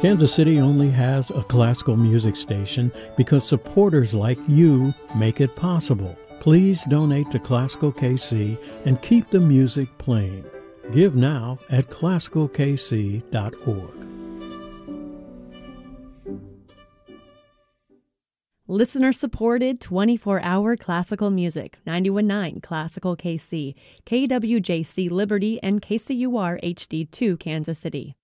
Kansas City only has a classical music station because supporters like you make it possible. Please donate to Classical KC and keep the music playing. Give now at classicalkc.org. Listener-supported 24-hour classical music, 91.9 Classical KC, KWJC Liberty, and KCUR HD2 Kansas City.